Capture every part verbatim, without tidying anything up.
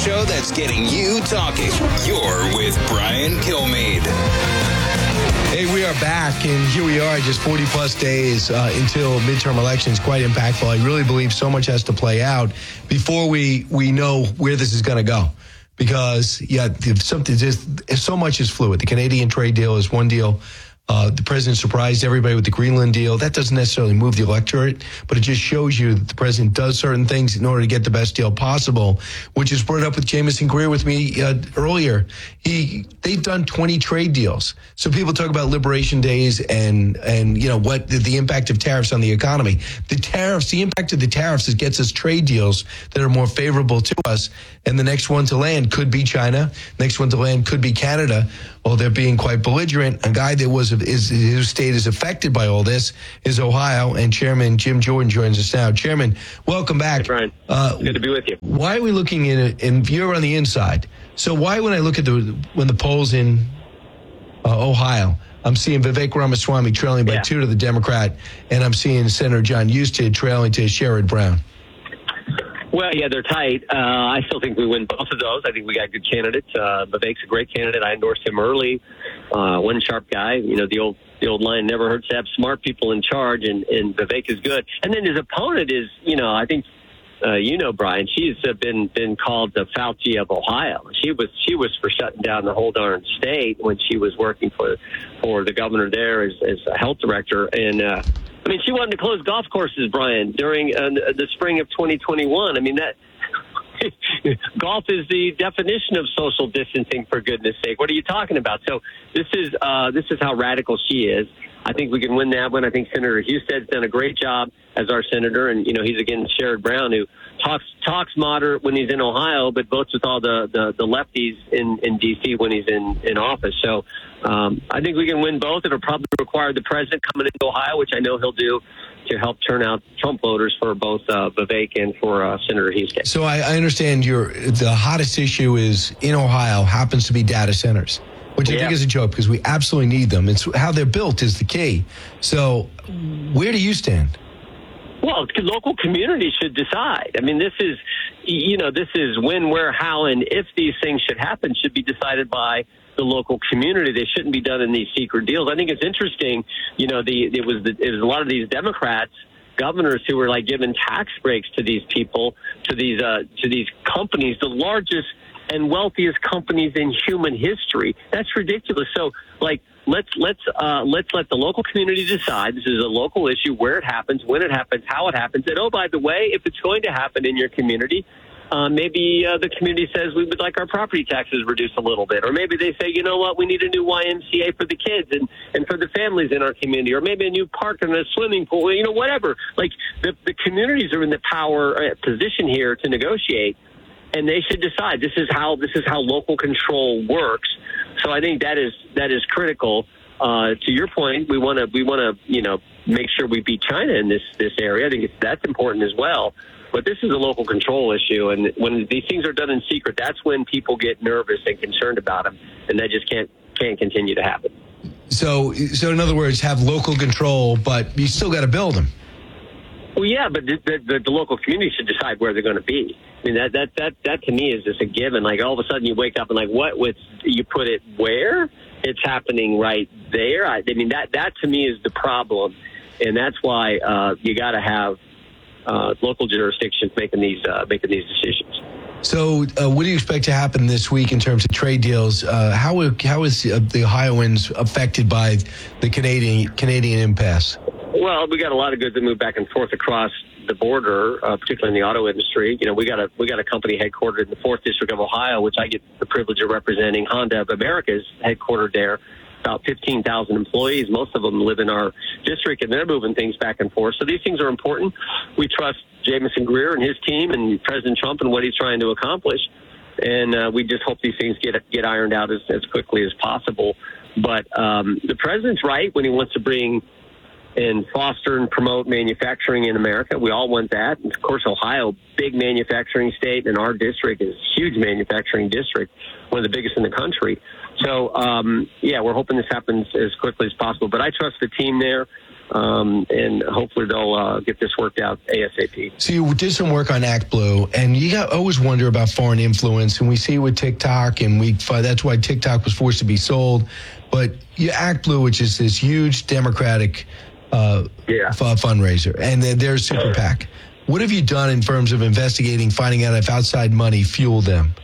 show that's getting you talking. You're with Brian Kilmeade. Hey, we are back, and here we are just forty plus days uh, until midterm elections. Quite impactful. I really believe so much has to play out before we, we know where this is going to go. Because, yeah, something just so much is fluid. The Canadian trade deal is one deal. Uh, the president surprised everybody with the Greenland deal. That doesn't necessarily move the electorate, but it just shows you that the president does certain things in order to get the best deal possible, which is brought up with Jameson Greer with me uh, earlier. He they've done twenty trade deals. So people talk about liberation days and and you know what the, the impact of tariffs on the economy. The tariffs, the impact of the tariffs is gets us trade deals that are more favorable to us. And the next one to land could be China. Next one to land could be Canada. Well, they're being quite belligerent. A guy that was is whose state is affected by all this is Ohio, and Chairman Jim Jordan joins us now. Chairman, welcome back. Hey, Brian. Uh, Good to be with you. Why are we looking in it? And you're on the inside. So why, when I look at the when the polls in uh, Ohio, I'm seeing Vivek Ramaswamy trailing by yeah. two to the Democrat, and I'm seeing Senator John Husted trailing to Sherrod Brown. Well, yeah, they're tight. Uh, I still think we win both of those. I think we got good candidates. Uh, Vivek's a great candidate. I endorsed him early. Uh, one sharp guy. You know, the old the old line, never hurts to have smart people in charge, and, and Vivek is good. And then his opponent is, you know, I think, uh, you know, Brian, she's uh, been been called the Fauci of Ohio. She was she was for shutting down the whole darn state when she was working for for the governor there as, as a health director. And, uh, I mean, she wanted to close golf courses, Brian, during uh, the spring of twenty twenty-one. I mean, that golf is the definition of social distancing, for goodness sake. What are you talking about? So this is uh, this is how radical she is. I think we can win that one. I think Senator Husted's done a great job as our senator, and you know he's against Sherrod Brown, who talks talks moderate when he's in Ohio, but votes with all the, the, the lefties in, in D C when he's in, in office. So um, I think we can win both. It'll probably require the president coming into Ohio, which I know he'll do, to help turn out Trump voters for both uh, Vivek and for uh, Senator Husted. So I, I understand your the hottest issue is in Ohio happens to be data centers, which I yeah. think is a joke because we absolutely need them. It's how they're built is the key. So where do you stand? Well, local communities should decide. I mean, this is, you know, this is when, where, how, and if these things should happen should be decided by the local community. They shouldn't be done in these secret deals. I think it's interesting, you know, the it was the, it was a lot of these Democrats, governors who were like giving tax breaks to these people, to these uh, to these companies, the largest and wealthiest companies in human history. That's ridiculous. So, like, let's let's uh, let's let the local community decide. This is a local issue, where it happens, when it happens, how it happens. And oh, by the way, if it's going to happen in your community, uh, maybe uh, the community says we would like our property taxes reduced a little bit, or maybe they say, you know what, we need a new Y M C A for the kids and, and for the families in our community, or maybe a new park and a swimming pool. You know, whatever. Like the the communities are in the power uh, position here to negotiate. And they should decide. This is how this is how local control works. So I think that is that is critical. Uh, to your point, we want to we want to you know make sure we beat China in this this area. I think it's, that's important as well. But this is a local control issue, and when these things are done in secret, that's when people get nervous and concerned about them, and that just can't can't continue to happen. So, so in other words, have local control, but you still got to build them. Well, yeah, but the, the, the local community should decide where they're going to be. I mean, that, that, that, that to me is just a given. Like, all of a sudden you wake up and, like, what, with, you put it where? It's happening right there. I, I mean, that, that to me is the problem. And that's why uh, you got to have uh, local jurisdictions making these, uh, making these decisions. So uh, what do you expect to happen this week in terms of trade deals? Uh, how, how is uh, the Ohioans affected by the Canadian Canadian impasse? Well, we got a lot of goods that move back and forth across the border, uh, particularly in the auto industry. You know, we got a we got a company headquartered in the fourth District of Ohio, which I get the privilege of representing. Honda of America is headquartered there. About fifteen thousand employees. Most of them live in our district, and they're moving things back and forth. So these things are important. We trust Jameson Greer and his team and President Trump and what he's trying to accomplish. And uh, we just hope these things get get ironed out as, as quickly as possible. But um, the president's right when he wants to bring and foster and promote manufacturing in America. We all want that. And of course, Ohio, big manufacturing state, and our district is a huge manufacturing district, one of the biggest in the country. So, um, yeah, we're hoping this happens as quickly as possible. But I trust the team there. um, and hopefully they'll uh, get this worked out ASAP. So you did some work on ActBlue, and you got, always wonder about foreign influence, and we see it with TikTok, and we that's why TikTok was forced to be sold. But you ActBlue, which is this huge Democratic uh, yeah. f- fundraiser, and they're Super PAC. What have you done in terms of investigating, finding out if outside money fueled them?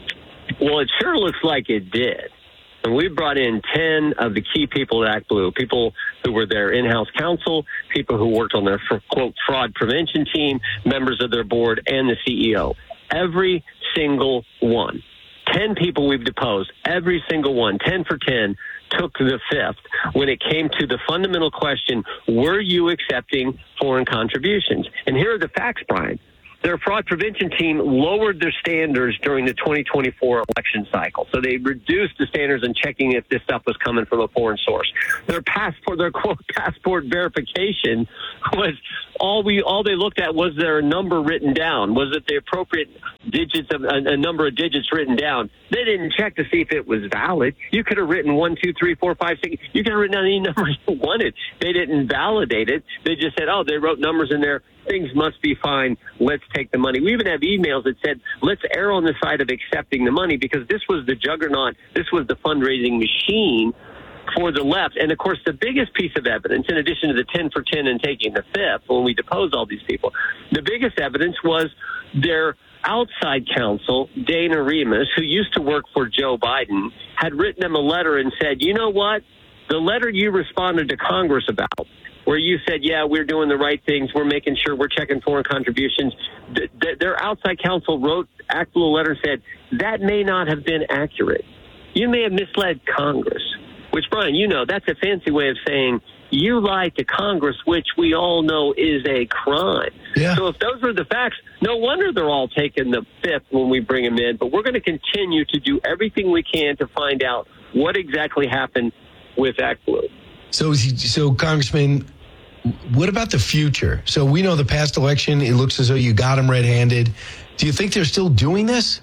Well, it sure looks like it did. And we brought in ten of the key people at ActBlue, people who were their in-house counsel, people who worked on their, quote, fraud prevention team, members of their board, and the C E O. Every single one. ten people we've deposed. Every single one, ten for ten, took the fifth when it came to the fundamental question, were you accepting foreign contributions? And here are the facts, Brian. Their fraud prevention team lowered their standards during the twenty twenty-four election cycle. So they reduced the standards in checking if this stuff was coming from a foreign source. Their passport, their quote, passport verification was all we, all they looked at was there a number written down? Was it the appropriate digits of a, a number of digits written down? They didn't check to see if it was valid. You could have written one, two, three, four, five, six. You could have written down any number you wanted. They didn't validate it. They just said, oh, they wrote numbers in there. Things must be fine. Let's take the money. We even have emails that said, let's err on the side of accepting the money because this was the juggernaut. This was the fundraising machine for the left. And, of course, the biggest piece of evidence, in addition to the ten for ten and taking the fifth when we deposed all these people, the biggest evidence was their outside counsel, Dana Remus, who used to work for Joe Biden, had written them a letter and said, you know what? The letter you responded to Congress about, where you said, yeah, we're doing the right things, we're making sure we're checking foreign contributions. Th- th- their outside counsel wrote ActBlue a letter and said, that may not have been accurate. You may have misled Congress, which, Brian, you know, that's a fancy way of saying you lied to Congress, which we all know is a crime. Yeah. So if those are the facts, no wonder they're all taking the fifth when we bring them in. But we're going to continue to do everything we can to find out what exactly happened with ActBlue. So, so Congressman, what about the future? So we know the past election, it looks as though you got them red-handed. Do you think they're still doing this?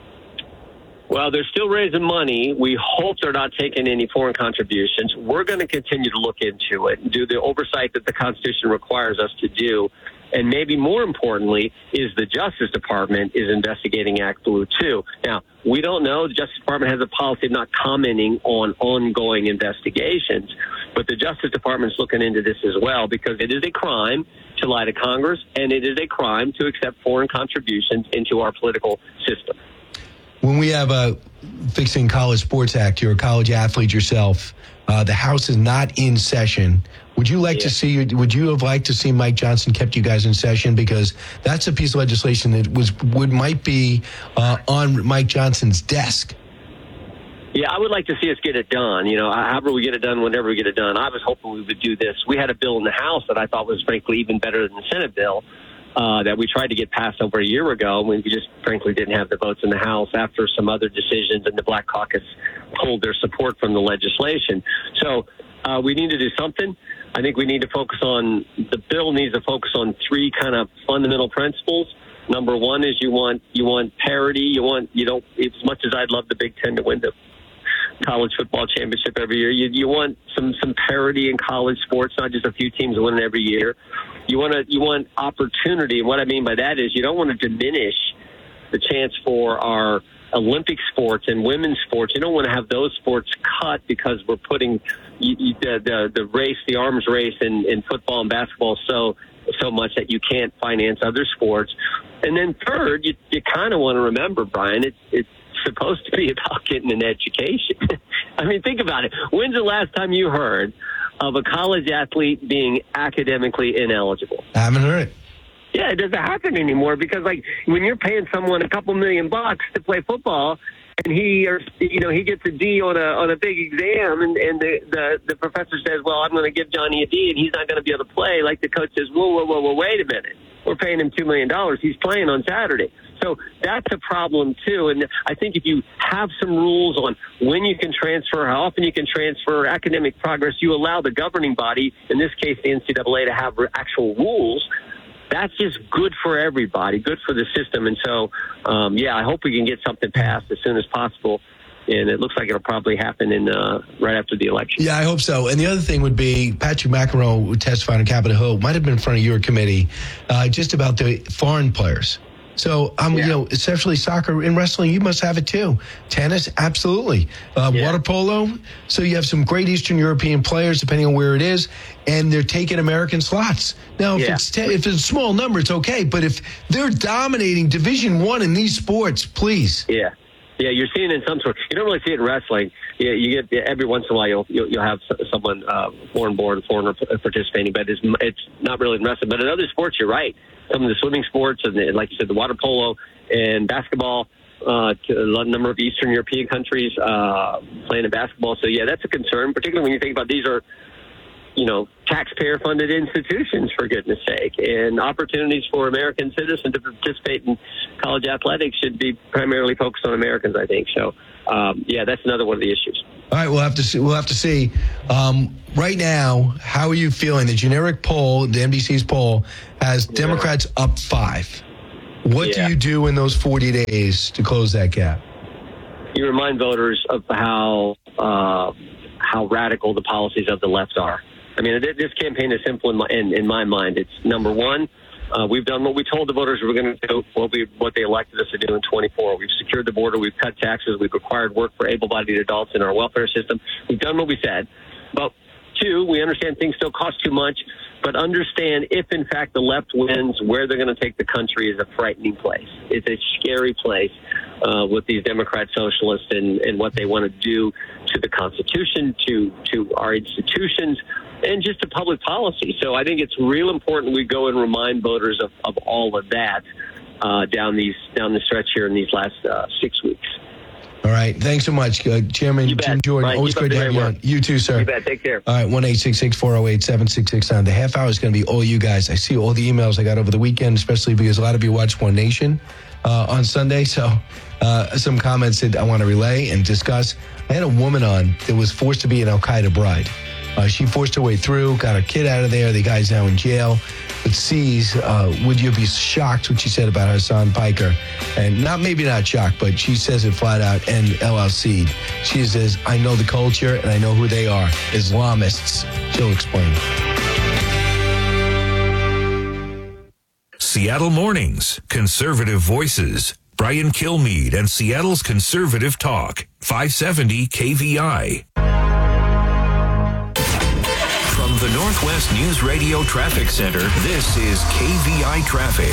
Well, they're still raising money. We hope they're not taking any foreign contributions. We're going to continue to look into it and do the oversight that the Constitution requires us to do. And maybe more importantly is the Justice Department is investigating ActBlue too. Now, we don't know. The Justice Department has a policy of not commenting on ongoing investigations, but the Justice Department is looking into this as well because it is a crime to lie to Congress and it is a crime to accept foreign contributions into our political system. When we have a Fixing College Sports Act, you're a college athlete yourself. Uh, the House is not in session. Would you like yeah. to see? Would you have liked to see Mike Johnson kept you guys in session because that's a piece of legislation that was would might be uh, on Mike Johnson's desk? Yeah, I would like to see us get it done. You know, however we get it done, whenever we get it done. I was hoping we would do this. We had a bill in the House that I thought was frankly even better than the Senate bill. Uh, that we tried to get passed over a year ago when we just frankly didn't have the votes in the House after some other decisions and the Black Caucus pulled their support from the legislation. So uh, we need to do something. I think we need to focus on, the bill needs to focus on three kind of fundamental principles. Number one is you want you want parity. You want, you don't, as much as I'd love the Big Ten to win the college football championship every year, you, you want some, some parity in college sports, not just a few teams winning every year. You want to you want opportunity. And what I mean by that is you don't want to diminish the chance for our Olympic sports and women's sports. You don't want to have those sports cut because we're putting you, you, the, the the race, the arms race in, in football and basketball so so much that you can't finance other sports. And then third, you, you kind of want to remember, Brian, it's it's supposed to be about getting an education. I mean, think about it. When's the last time you heard of a college athlete being academically ineligible? I haven't heard it. Yeah, it doesn't happen anymore because, like, when you're paying someone a couple million bucks to play football, and he, or you know, he gets a D on a on a big exam, and and the the, the professor says, "Well, I'm going to give Johnny a D, and he's not going to be able to play." Like the coach says, "Whoa, whoa, whoa, whoa, wait a minute. We're paying him two million dollars. He's playing on Saturday." So that's a problem, too. And I think if you have some rules on when you can transfer, how often you can transfer, academic progress, you allow the governing body, in this case the N C double A, to have actual rules, that's just good for everybody, good for the system. And so, um, yeah, I hope we can get something passed as soon as possible and it looks like it'll probably happen in uh, right after the election. Yeah, I hope so. And the other thing would be Patrick McEnroe, who testified on Capitol Hill, might have been in front of your committee, uh, just about the foreign players. So, um, yeah. you know, especially soccer and wrestling, you must have it too. Tennis, absolutely. Uh, yeah. Water polo. So you have some great Eastern European players, depending on where it is, and they're taking American slots. Now, if yeah. it's te- if it's a small number, it's okay. But if they're dominating Division One in these sports, please. Yeah. Yeah, you're seeing it in some sort. You don't really see it in wrestling. Yeah, you get every once in a while you'll you'll, you'll have someone uh, foreign-born, foreigner participating, but it's it's not really in wrestling. But in other sports, you're right. Some of the swimming sports, and the, like you said, the water polo and basketball. Uh, to a number of Eastern European countries uh, playing in basketball. So yeah, that's a concern, particularly when you think about these are, you know, taxpayer-funded institutions, for goodness sake, and opportunities for American citizens to participate in college athletics should be primarily focused on Americans, I think. So, um, yeah, that's another one of the issues. All right, we'll have to see. We'll have to see. Um, right now, how are you feeling? The generic poll, the N B C's poll, has Democrats yeah. up five. What yeah. do you do in those forty days to close that gap? You remind voters of how uh, how radical the policies of the left are. I mean, this campaign is simple in my, in, in my mind. It's number one, uh, we've done what we told the voters we were going to do, what, we, what they elected us to do in twenty-four. We've secured the border. We've cut taxes. We've required work for able-bodied adults in our welfare system. We've done what we said. But two, we understand things still cost too much, but understand if, in fact, the left wins, where they're going to take the country is a frightening place. It's a scary place uh, with these Democrat socialists and, and what they want to do to the Constitution, to, to our institutions, and just to public policy. So I think it's real important we go and remind voters of, of all of that uh, down these down the stretch here in these last uh, six weeks. All right. Thanks so much, uh, Chairman Jim Jordan. Right. Always great to have you on. You too, sir. You bet. Take care. All right. one eight six six, four oh eight, seven six six nine. The half hour is going to be all you guys. I see all the emails I got over the weekend, especially because a lot of you watched One Nation uh, on Sunday. So uh, some comments that I want to relay and discuss. I had a woman on that was forced to be an Al-Qaeda bride. Uh, she forced her way through, got her kid out of there. The guy's now in jail. But sees, uh, would you be shocked what she said about Hassan Piker? And not maybe not shocked, but she says it flat out and L L C'd. She says, I know the culture and I know who they are. Islamists. She'll explain. Seattle Mornings, Conservative Voices. Brian Kilmeade and Seattle's Conservative Talk. five seventy K V I. The Northwest News Radio Traffic Center, this is K V I Traffic.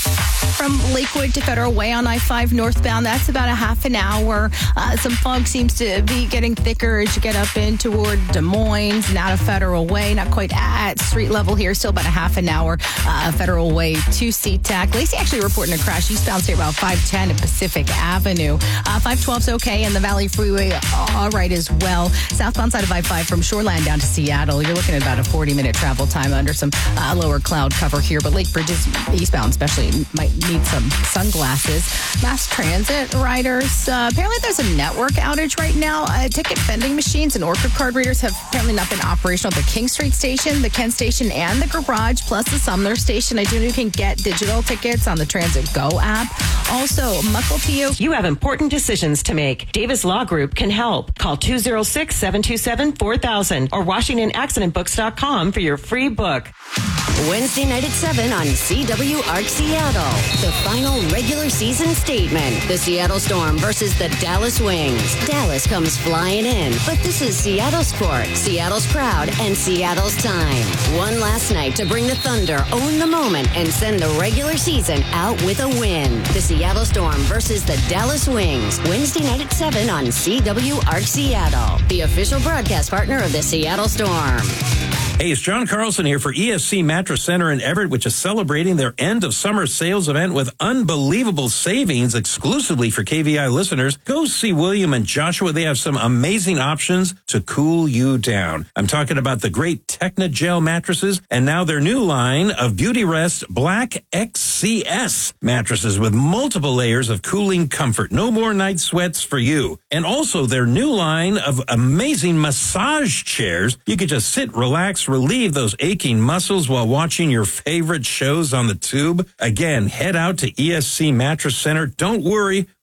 From Lakewood to Federal Way on I five northbound, that's about a half an hour. Uh, some fog seems to be getting thicker as you get up in toward Des Moines and out of Federal Way. Not quite at street level here, still about a half an hour. Uh, Federal Way to SeaTac. Lacey actually reporting a crash eastbound here about five ten at Pacific Avenue. Uh, five twelve's okay, and the Valley Freeway all right as well. Southbound side of I five from Shoreland down to Seattle. You're looking at about a forty minute travel time under some uh, lower cloud cover here, but Lake Bridges eastbound especially might need some sunglasses. Mass transit riders, uh, apparently there's a network outage right now. Uh, ticket vending machines and Orchard card readers have apparently not been operational at the King Street station, the Kent station, and the garage, plus the Sumner station. I do know you can get digital tickets on the Transit Go app. Also, Mukilteo. You have important decisions to make. Davis Law Group can help. Call two oh six, seven two seven, four thousand or Washington Accident Books dot com for your free book. Wednesday night at seven on C W Arc Seattle. The final regular season statement. The Seattle Storm versus the Dallas Wings. Dallas comes flying in, but this is Seattle's court, Seattle's crowd, and Seattle's time. One last night to bring the Thunder, own the moment, and send the regular season out with a win. The Seattle Storm versus the Dallas Wings. Wednesday night at seven on C W Arc Seattle. The official broadcast partner of the Seattle Storm. Hey, it's John Carlson here for E S C Mattress Center in Everett, which is celebrating their end of summer sales event with unbelievable savings exclusively for K V I listeners. Go see William and Joshua. They have some amazing options to cool you down. I'm talking about the great Techna Gel mattresses and now their new line of Beauty Rest Black X C S mattresses with multiple layers of cooling comfort. No more night sweats for you. And also their new line of amazing massage chairs. You can just sit, relax, relieve those aching muscles while watching your favorite shows on the tube. Again, head out to E S C Mattress Center. Don't worry,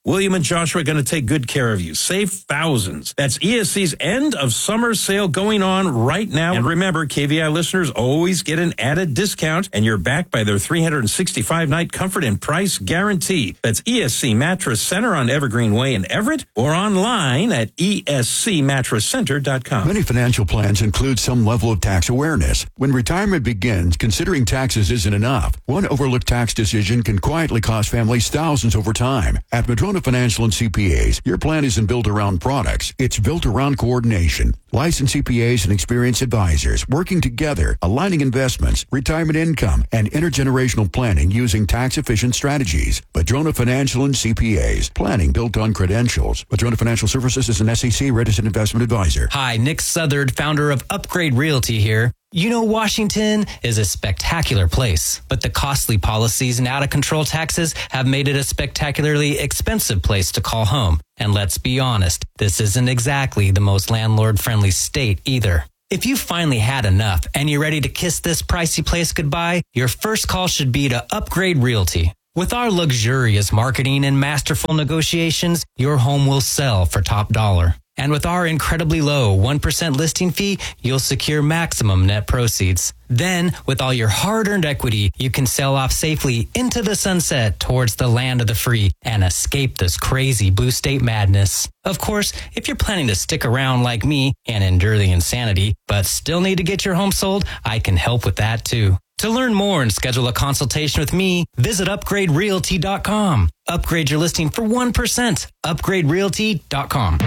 William and Joshua are going to take good care of you. Save thousands. That's E S C's end of summer sale going on right now. And remember, K V I listeners always get an added discount, and you're backed by their three hundred sixty-five night comfort and price guarantee. That's E S C Mattress Center on Evergreen Way in Everett, or online at E S C mattress center dot com. Many financial plans include some level of tax awareness. When retirement begins, considering taxes isn't enough. One overlooked tax decision can quietly cost families thousands over time. At Madrona Financial and C P As, your plan isn't built around products. It's built around coordination. Licensed C P As and experienced advisors working together, aligning investments, retirement income, and intergenerational planning using tax-efficient strategies. Madrona Financial and C P As. Planning built on credentials. Madrona Financial Services is an S E C registered investment advisor. Hi, Nick Southard, founder of Upgrade Realty here. You know, Washington is a spectacular place, but the costly policies and out-of-control taxes have made it a spectacularly expensive place to call home. And let's be honest, this isn't exactly the most landlord-friendly state either. If you finally had enough and you're ready to kiss this pricey place goodbye, your first call should be to Upgrade Realty. With our luxurious marketing and masterful negotiations, your home will sell for top dollar. And with our incredibly low one percent listing fee, you'll secure maximum net proceeds. Then, with all your hard-earned equity, you can sell off safely into the sunset towards the land of the free and escape this crazy blue state madness. Of course, if you're planning to stick around like me and endure the insanity, but still need to get your home sold, I can help with that too. To learn more and schedule a consultation with me, visit upgrade realty dot com. Upgrade your listing for one percent. upgrade realty dot com.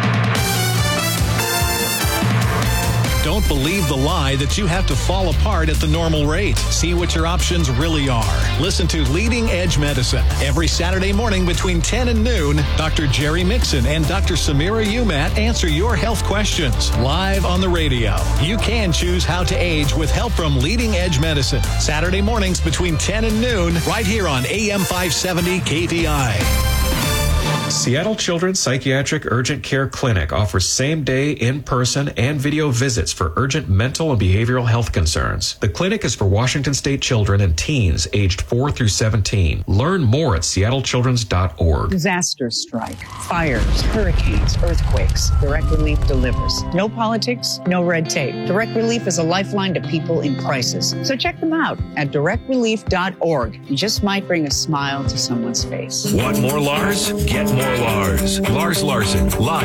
Don't believe the lie that you have to fall apart at the normal rate. See what your options really are. Listen to Leading Edge Medicine every Saturday morning between ten and noon. Doctor Jerry Mixon and Doctor Samira Umat answer your health questions live on the radio. You can choose how to age with help from Leading Edge Medicine. Saturday mornings between ten and noon, right here on A M five seventy K V I. Seattle Children's Psychiatric Urgent Care Clinic offers same-day, in-person, and video visits for urgent mental and behavioral health concerns. The clinic is for Washington State children and teens aged four through seventeen. Learn more at seattle children's dot org. Disasters strike, fires, hurricanes, earthquakes. Direct Relief delivers. No politics, no red tape. Direct Relief is a lifeline to people in crisis. So check them out at direct relief dot org. You just might bring a smile to someone's face. Want more Lars? Get more Lars. Lars Larson, live